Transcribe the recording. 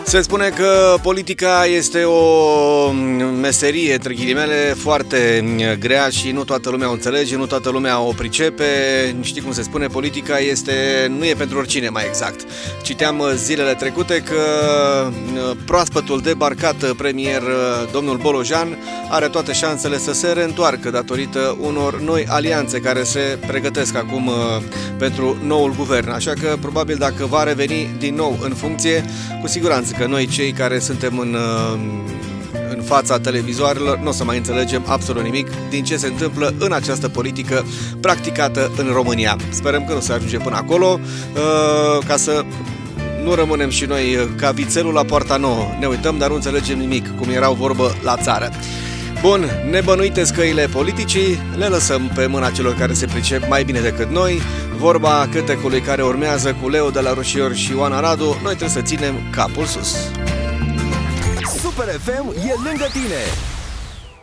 Se spune că politica este o meserie, între ghilimele, foarte grea și nu toată lumea o înțelege, nu toată lumea o pricepe. Știi cum se spune, politica nu e pentru oricine, mai exact. Citeam zilele trecute că proaspătul debarcat premier, domnul Bolojan, are toate șansele să se reîntoarcă datorită unor noi alianțe care se pregătesc acum pentru noul guvern. Așa că, probabil, dacă va reveni din nou în funcție, cu siguranță că noi, cei care suntem în fața televizoarelor, nu o să mai înțelegem absolut nimic din ce se întâmplă în această politică practicată în România. Sperăm că nu se ajunge până acolo, ca să nu rămânem și noi ca vițelul la poarta nouă. Ne uităm, dar nu înțelegem nimic, cum erau vorbă la țară. Bun, nebănuite scăile politicii, le lăsăm pe mâna celor care se pricep mai bine decât noi. Vorba cântecului care urmează cu Leo de la Roșior și Ioana Radu, noi trebuie să ținem capul sus. Super FM e lângă tine.